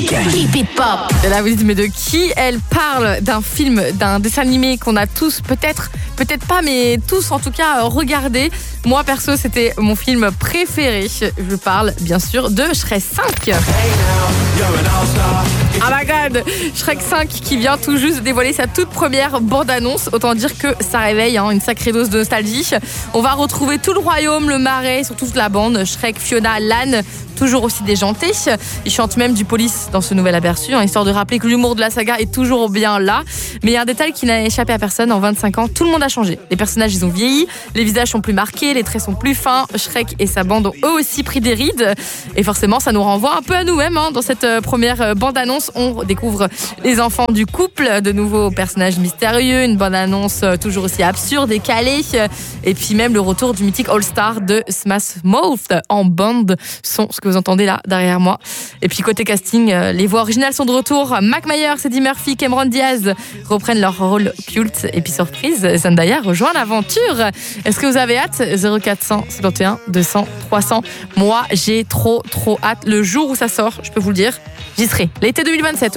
Keep it pop. Et là vous dites mais de qui elle parle? D'un film, d'un dessin animé qu'on a tous peut-être pas, mais tous en tout cas regardé. Moi perso c'était mon film préféré. Je parle bien sûr de Shrek 5. Oh my god, Shrek 5 qui vient tout juste de dévoiler sa toute première bande-annonce. Autant dire que ça réveille une sacrée dose de nostalgie. On va retrouver tout le royaume, le marais, surtout toute la bande. Shrek, Fiona, Lan, toujours aussi déjanté. Il chante même du police dans ce nouvel aperçu, histoire de rappeler que l'humour de la saga est toujours bien là. Mais il y a un détail qui n'a échappé à personne. En 25 ans, tout le monde a changé. Les personnages, ils ont vieilli, les visages sont plus marqués, les traits sont plus fins. Shrek et sa bande ont eux aussi pris des rides. Et forcément, ça nous renvoie un peu à nous-mêmes. Dans cette première bande-annonce, on découvre les enfants du couple, de nouveaux personnages mystérieux, une bande-annonce toujours aussi absurde et calée. Et puis même le retour du mythique All-Star de Smash Mouth en bande son, ce que vous entendez là derrière moi. Et puis côté casting, les voix originales sont de retour. Mac Myers, Eddie Murphy, Cameron Diaz reprennent leur rôle culte. Et puis surprise, Zendaya rejoint l'aventure. Est-ce que vous avez hâte? 0471 200 300. Moi, j'ai trop hâte. Le jour où ça sort, je peux vous le dire, j'y serai. L'été 2027.